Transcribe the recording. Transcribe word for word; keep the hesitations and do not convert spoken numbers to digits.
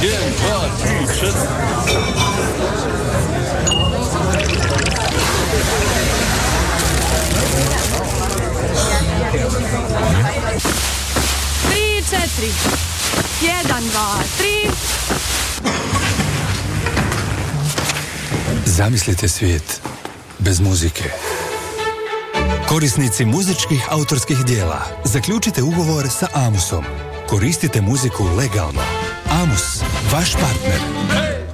jedan, dva, tri, četiri. Tri, četiri. Jedan, dva, tri. Zamislite svijet bez muzike. Korisnici muzičkih autorskih dijela, zaključite ugovor sa Amusom. Koristite muziku legalno. Amus, vaš partner.